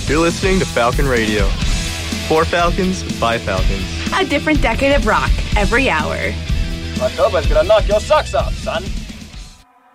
You're listening to Falcon Radio. For Falcons, by Falcons. A different decade of rock every hour. October's gonna knock your socks off, son.